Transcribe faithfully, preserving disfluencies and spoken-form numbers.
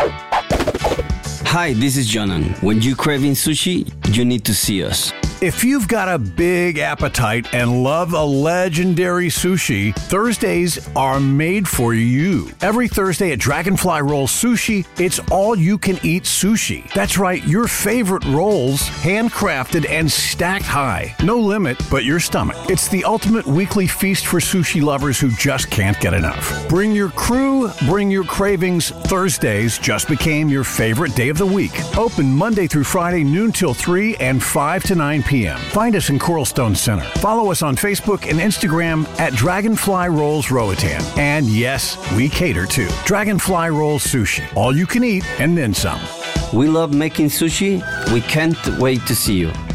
Hi, this is Jonan. When you're craving sushi, you need to see us. If you've got a big appetite and love a legendary sushi, Thursdays are made for you. Every Thursday at Dragonfly Roll Sushi, it's all-you-can-eat sushi. That's right, your favorite rolls, handcrafted and stacked high. No limit but your stomach. It's the ultimate weekly feast for sushi lovers who just can't get enough. Bring your crew, bring your cravings. Thursdays just became your favorite day of the week. Open Monday through Friday, noon till three and five to nine p.m. Find us in Coral Stone Center. Follow us on Facebook and Instagram at Dragonfly Rolls Roatan. And yes, we cater to Dragonfly Rolls Sushi. All you can eat and then some. We love making sushi. We can't wait to see you.